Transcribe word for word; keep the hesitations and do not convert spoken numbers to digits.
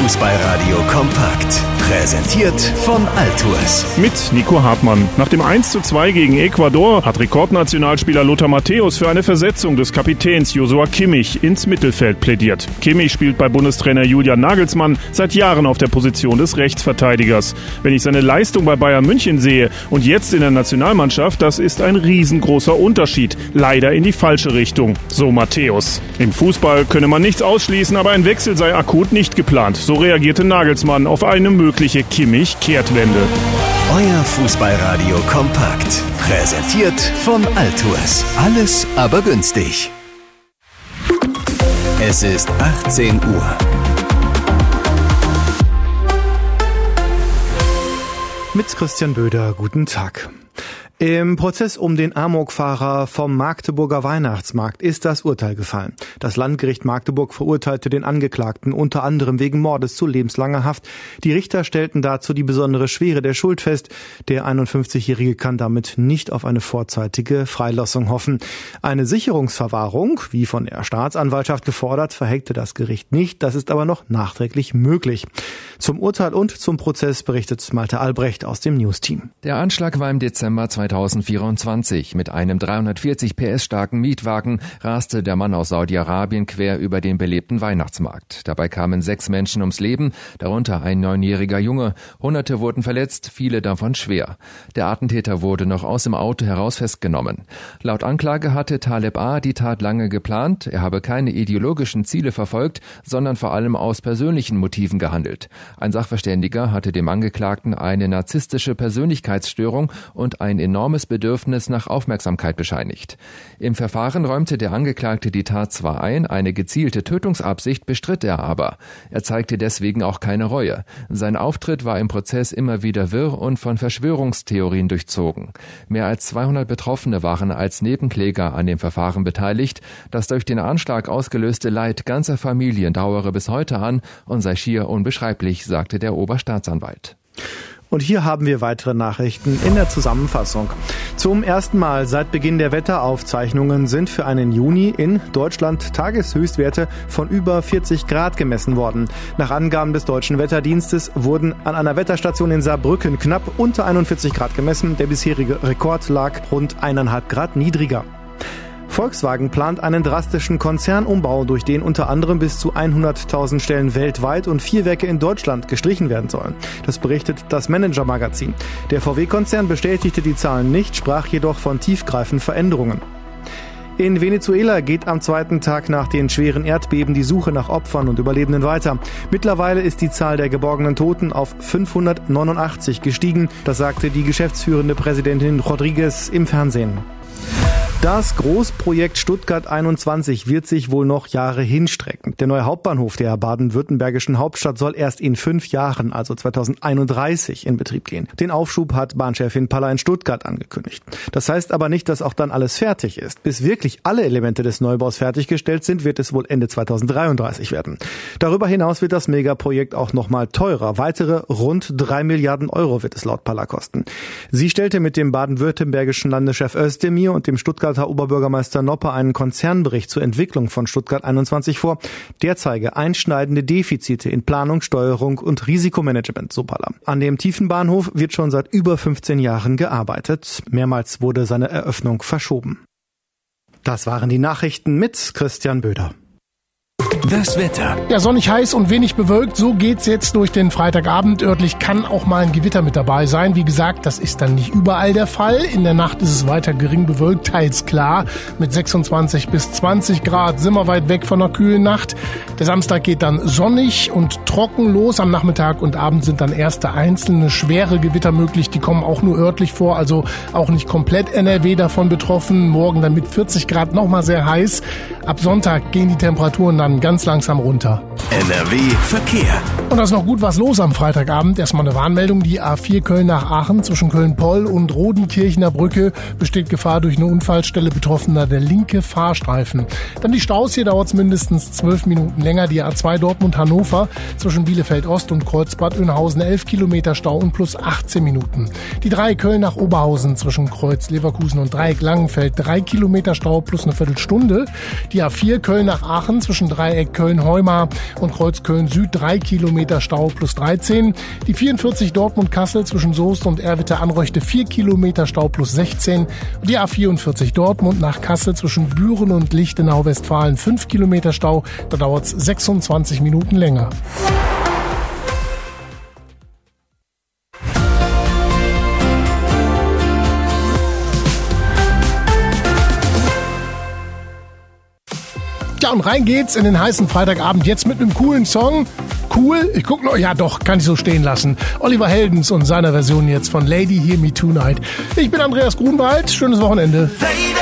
Fußballradio kompakt. Präsentiert von Altours. Mit Nico Hartmann. Nach dem eins zu zwei gegen Ecuador hat Rekordnationalspieler Lothar Matthäus für eine Versetzung des Kapitäns Joshua Kimmich ins Mittelfeld plädiert. Kimmich spielt bei Bundestrainer Julian Nagelsmann seit Jahren auf der Position des Rechtsverteidigers. Wenn ich seine Leistung bei Bayern München sehe und jetzt in der Nationalmannschaft, das ist ein riesengroßer Unterschied. Leider in die falsche Richtung, so Matthäus. Im Fußball könne man nichts ausschließen, aber ein Wechsel sei akut nicht geplant. So reagierte Nagelsmann auf eine mögliche Kimmich-Kehrtwende. Euer Fußballradio kompakt. Präsentiert von Altours. Alles aber günstig. Es ist achtzehn Uhr. Mit Christian Böder, guten Tag. Im Prozess um den Amokfahrer vom Magdeburger Weihnachtsmarkt ist das Urteil gefallen. Das Landgericht Magdeburg verurteilte den Angeklagten unter anderem wegen Mordes zu lebenslanger Haft. Die Richter stellten dazu die besondere Schwere der Schuld fest. Der einundfünfzigjährige kann damit nicht auf eine vorzeitige Freilassung hoffen. Eine Sicherungsverwahrung, wie von der Staatsanwaltschaft gefordert, verhängte das Gericht nicht. Das ist aber noch nachträglich möglich. Zum Urteil und zum Prozess berichtet Malte Albrecht aus dem News-Team. Der Anschlag war im Dezember zweitausendvierundzwanzig. Mit einem dreihundertvierzig P S starken Mietwagen raste der Mann aus Saudi-Arabien quer über den belebten Weihnachtsmarkt. Dabei kamen sechs Menschen ums Leben, darunter ein neunjähriger Junge. Hunderte wurden verletzt, viele davon schwer. Der Attentäter wurde noch aus dem Auto heraus festgenommen. Laut Anklage hatte Taleb A. die Tat lange geplant. Er habe keine ideologischen Ziele verfolgt, sondern vor allem aus persönlichen Motiven gehandelt. Ein Sachverständiger hatte dem Angeklagten eine narzisstische Persönlichkeitsstörung und ein enormes Bedürfnis nach Aufmerksamkeit bescheinigt. Im Verfahren räumte der Angeklagte die Tat zwar ein, eine gezielte Tötungsabsicht bestritt er aber. Er zeigte deswegen auch keine Reue. Sein Auftritt war im Prozess immer wieder wirr und von Verschwörungstheorien durchzogen. Mehr als zweihundert Betroffene waren als Nebenkläger an dem Verfahren beteiligt. Das durch den Anschlag ausgelöste Leid ganzer Familien dauere bis heute an und sei schier unbeschreiblich, sagte der Oberstaatsanwalt. Und hier haben wir weitere Nachrichten in der Zusammenfassung. Zum ersten Mal seit Beginn der Wetteraufzeichnungen sind für einen Juni in Deutschland Tageshöchstwerte von über vierzig Grad gemessen worden. Nach Angaben des Deutschen Wetterdienstes wurden an einer Wetterstation in Saarbrücken knapp unter einundvierzig Grad gemessen. Der bisherige Rekord lag rund eineinhalb Grad niedriger. Volkswagen plant einen drastischen Konzernumbau, durch den unter anderem bis zu hunderttausend Stellen weltweit und vier Werke in Deutschland gestrichen werden sollen. Das berichtet das Manager-Magazin. Der V W-Konzern bestätigte die Zahlen nicht, sprach jedoch von tiefgreifenden Veränderungen. In Venezuela geht am zweiten Tag nach den schweren Erdbeben die Suche nach Opfern und Überlebenden weiter. Mittlerweile ist die Zahl der geborgenen Toten auf fünfhundertneunundachtzig gestiegen. Das sagte die geschäftsführende Präsidentin Rodriguez im Fernsehen. Das Großprojekt Stuttgart einundzwanzig wird sich wohl noch Jahre hinstrecken. Der neue Hauptbahnhof der baden-württembergischen Hauptstadt soll erst in fünf Jahren, also zweitausendeinunddreißig, in Betrieb gehen. Den Aufschub hat Bahnchefin Palla in Stuttgart angekündigt. Das heißt aber nicht, dass auch dann alles fertig ist. Bis wirklich alle Elemente des Neubaus fertiggestellt sind, wird es wohl Ende zweitausenddreiunddreißig werden. Darüber hinaus wird das Megaprojekt auch nochmal teurer. Weitere rund drei Milliarden Euro wird es laut Palla kosten. Sie stellte mit dem baden-württembergischen Landeschef Özdemir und dem Stuttgart Oberbürgermeister Noppe einen Konzernbericht zur Entwicklung von Stuttgart einundzwanzig vor. Der zeige einschneidende Defizite in Planung, Steuerung und Risikomanagement, so Palla. An dem Tiefenbahnhof wird schon seit über fünfzehn Jahren gearbeitet. Mehrmals wurde seine Eröffnung verschoben. Das waren die Nachrichten mit Christian Böder. Das Wetter. Ja, sonnig, heiß und wenig bewölkt, so geht's jetzt durch den Freitagabend. Örtlich kann auch mal ein Gewitter mit dabei sein. Wie gesagt, das ist dann nicht überall der Fall. In der Nacht ist es weiter gering bewölkt, teils klar. Mit sechsundzwanzig bis zwanzig Grad sind wir weit weg von einer kühlen Nacht. Der Samstag geht dann sonnig und trocken los. Am Nachmittag und Abend sind dann erste einzelne schwere Gewitter möglich. Die kommen auch nur örtlich vor, also auch nicht komplett N R W davon betroffen. Morgen dann mit vierzig Grad nochmal sehr heiß. Ab Sonntag gehen die Temperaturen dann ganz langsam runter. N R W Verkehr. Und da ist noch gut was los am Freitagabend. Erstmal eine Warnmeldung. Die A vier Köln nach Aachen zwischen Köln-Poll und Rodenkirchener Brücke besteht Gefahr durch eine Unfallstelle, Betroffener der linke Fahrstreifen. Dann die Staus. Hier dauert es mindestens zwölf Minuten länger. Die A zwei Dortmund-Hannover zwischen Bielefeld-Ost und Kreuzbad Oeynhausen elf Kilometer Stau und plus achtzehn Minuten. Die drei Köln nach Oberhausen zwischen Kreuz Leverkusen und Dreieck Langenfeld drei Kilometer Stau plus eine Viertelstunde. Die A vier Köln nach Aachen zwischen Dreieck Köln-Heumar und Kreuz Köln Süd drei Kilometer Kilometer Stau plus dreizehn. Die vierundvierzig Dortmund-Kassel zwischen Soest und Erwitte-Anreuchte vier Kilometer Stau plus sechzehn. Und die A vierundvierzig Dortmund nach Kassel zwischen Büren und Lichtenau-Westfalen fünf Kilometer Stau. Da dauert es sechsundzwanzig Minuten länger. Ja, und rein geht's in den heißen Freitagabend jetzt mit einem coolen Song. Cool? Ich guck noch. Ja doch, kann ich so stehen lassen. Oliver Heldens und seiner Version jetzt von Lady Hear Me Tonight. Ich bin Andreas Grunwald. Schönes Wochenende.